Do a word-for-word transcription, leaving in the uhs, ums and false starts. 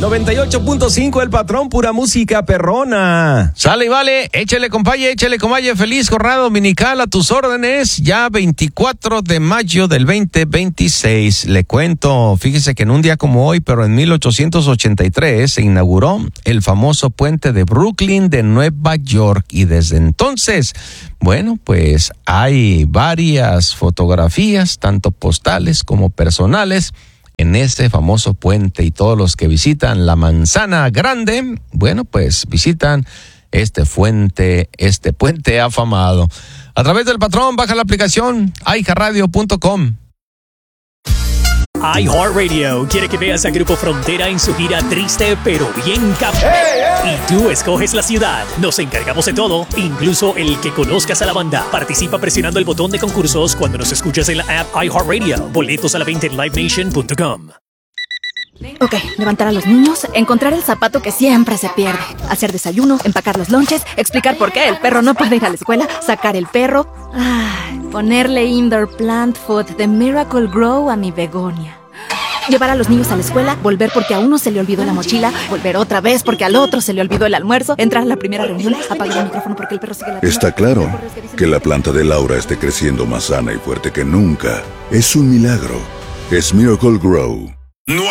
noventa y ocho punto cinco El Patrón, pura música perrona. Sale y vale, échale compaye, échale compaye, feliz jornada dominical a tus órdenes, ya veinticuatro de mayo del veinte veintiséis. Le cuento, fíjese que en un día como hoy, pero en mil ochocientos ochenta y tres, se inauguró el famoso puente de Brooklyn de Nueva York, y desde entonces, bueno, pues hay varias fotografías, tanto postales como personales, en ese famoso puente, y todos los que visitan la Manzana Grande, bueno, pues visitan este puente, este puente afamado. A través del Patrón, baja la aplicación i j radio punto com. iHeartRadio quiere que veas a Grupo Frontera en su gira Triste pero bien cabrón. Hey, hey. Y tú escoges la ciudad. Nos encargamos de todo, incluso el que conozcas a la banda. Participa presionando el botón de concursos cuando nos escuchas en la app iHeartRadio. Boletos a la venta en live nation punto com. Ok, levantar a los niños, encontrar el zapato que siempre se pierde, hacer desayuno, empacar los lonches, explicar por qué el perro no puede ir a la escuela, sacar el perro, ay, ponerle indoor plant food de Miracle Grow a mi begonia. Llevar a los niños a la escuela, volver porque a uno se le olvidó la mochila, volver otra vez porque al otro se le olvidó el almuerzo, entrar a la primera reunión, apagar el micrófono porque el perro sigue latiendo. Está claro que la planta de Laura esté creciendo más sana y fuerte que nunca. Es un milagro. Es Miracle Grow. No